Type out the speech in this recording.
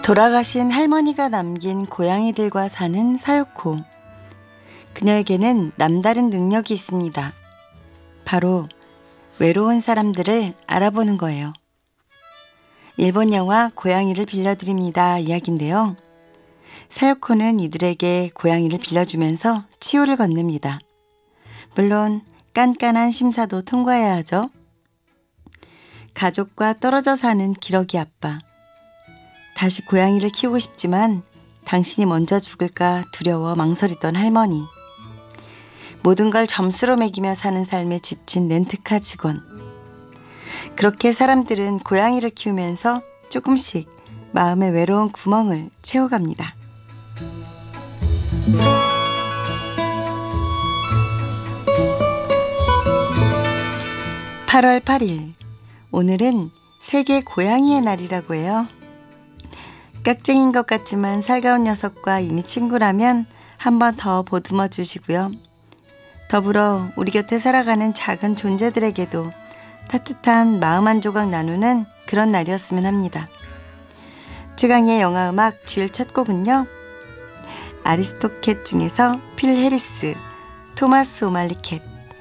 돌아가신 할머니가 남긴 고양이들과 사는 사요코. 그녀에게는 남다른 능력이 있습니다. 바로 외로운 사람들을 알아보는 거예요. 일본 영화 고양이를 빌려드립니다 이야기인데요. 사요코는 이들에게 고양이를 빌려주면서 치유를 건넵니다. 물론 깐깐한 심사도 통과해야 하죠. 가족과 떨어져 사는 기러기 아빠. 다시 고양이를 키우고 싶지만 당신이 먼저 죽을까 두려워 망설이던 할머니. 모든 걸 점수로 매기며 사는 삶에 지친 렌트카 직원. 그렇게 사람들은 고양이를 키우면서 조금씩 마음의 외로운 구멍을 채워갑니다. 8월 8일, 오늘은 세계 고양이의 날이라고 해요. 깍쟁인 것 같지만 살가운 녀석과 이미 친구라면 한 번 더 보듬어 주시고요. 더불어 우리 곁에 살아가는 작은 존재들에게도 따뜻한 마음 한 조각 나누는 그런 날이었으면 합니다. 최강의 영화음악 주일 첫 곡은요, 아리스토캣 중에서 필 해리스, 토마스 오말리 캣.